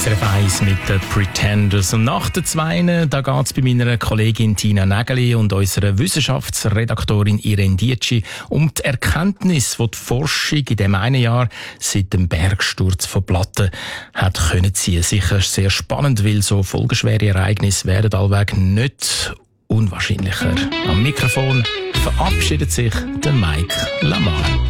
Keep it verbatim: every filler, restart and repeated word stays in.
S R F eins mit den Pretenders. Und nach den Zweien, da geht es bei meiner Kollegin Tina Nägeli und unserer Wissenschaftsredaktorin Irene Dietschi um die Erkenntnis, die die Forschung in diesem einen Jahr seit dem Bergsturz von Platten hat können ziehen. Sicher sehr spannend, weil so folgenschwere Ereignisse werden allweg nicht unwahrscheinlicher. Am Mikrofon verabschiedet sich der Mike Lamar.